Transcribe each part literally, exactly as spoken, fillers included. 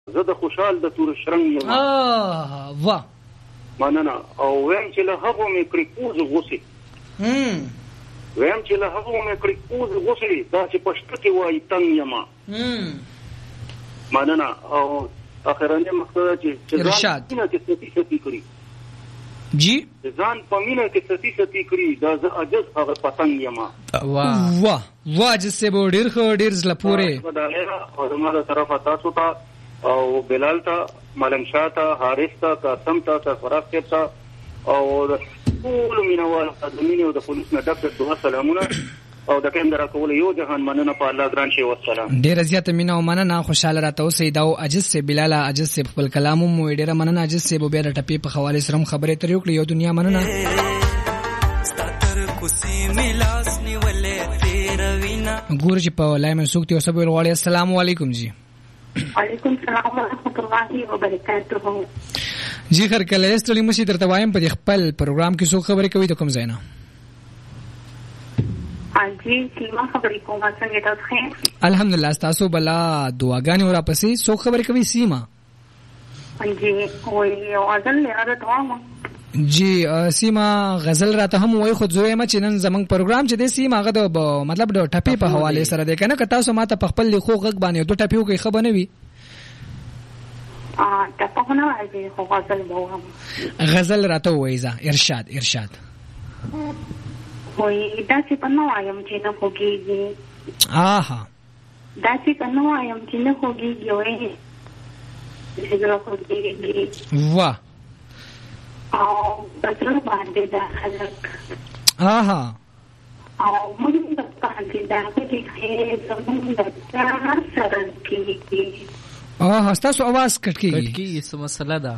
زه د خوشحال د تور شرنګ یم. اه واه مننه. او ویم چې له هغو مې کړي کوز غوسې ویم چې له هغو مې کړي کوز غوسې دا چې پشته کې وایي تنګ یمه. مننه. او اخرانه مقصد چې ارشاد ځان کې ستی ستی کړي جی ځان په مینه کې ستی ستی کړي دا زه عجز هغه پتنګ یمه. واه واه واه جسه به ډیر خو ډیر زله پوره او زموږ طرفه تاسو ته او بلال ته ملنګ شاه ته حارث ته قاسم ته سرفراز صاحب ته او ټول مینوال د مینې او د پولیس نه ډاکټر دوه سلامونه او د کیمرا کول یو جهان مننه په الله ګران شي والسلام. ډیر زیاته مینه او مننه خوشاله راته اوسې دا او عجز سے بلال عجز سے خپل کلام مو ډیر مننه عجز سے بیا د ټپی په حواله سره خبرې تر یو کړی یو دنیا مننه. ګور چې په لایم سوکتی او سبو غواړي. السلام علیکم جی. وعلیکم السلام ورحمۃ اللہ وبرکاتہ. جی خیر کله استلی مشي درته وایم په خپل پروګرام کې څو خبرې کوي ته کوم ځای نه؟ جی سیما خبرې کوم څنګه تاسو ښه؟ الحمدلله تاسو بلا دعاګانې ورا پسې څو خبرې کوي سیما؟ جی وای غزل لري دوام. جی سیما غزل راته هم وای خو زوی ما چې نن زمنګ پروګرام چې د سیما غد مطلب د ټپی په حواله سره ده کنه که تاسو ماته په خپل لیکو غږ باندې دوه ټپیو کې خبر نه وي. ا تاسو نه راځي خو غزل بوم. غزل راته وایزا ارشاد ارشاد. وای دا چې په نو ایم چې نه خوږیږي. آها دا چې په نو ایم چې نه خوږیږي وای چې نه خوږیږي. واه او بطر باندې دا خلق. آها او موږ د باندې دا چې زموږ د سره کېږي. آها تاسو आवाज کټ کېږي. کټ کېږي څه مسله ده.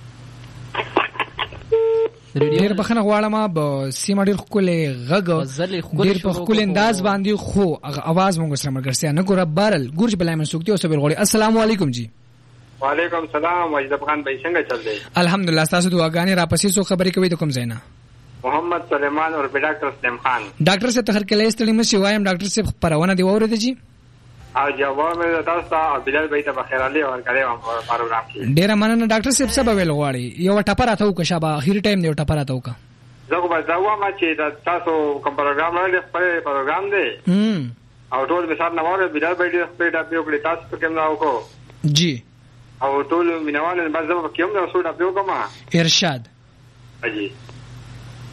ډیر بخنه غواړم به سیمه ډیر خولې غږ ډیر په خولې انداز باندې خو आवाज مونږ سره مرګرسیا نه ګور بارل ګورج بلای منسوکتی او صبر غوړي. السلام علیکم جی. وعلیکم السلام واجد خان بھائی څنګه چل دی؟ الحمدلله تاسو دعاګانې را پسې څو خبرې کوي د کوم ځای نه؟ محمد سلیمان اور ډاکټر سلیم خان. ډاکټر صاحب تخر کله استړي مې وایم ډاکټر صاحب پرونه دی وره دی جی. او جواب مې تاسو ته بلال بھائی ته بخیر علي اور کړه په پروګرام کې. ډیر مننه ډاکټر صاحب سبا ویل غواړي یو ټپر راته وکړه شابه اخیر ټایم دی ټپر راته وکړه. زه به دا وایم چې تاسو کوم پروګرام لرئ خپل پروګرام دی. هم او ټول به سات نواره بلال بھائی دې خپل ټاپیو کړی تاسو په کوم راو کو. جی او ټول مینوال بس زما کوم نو سوډا پیو کومه. ارشاد. اجي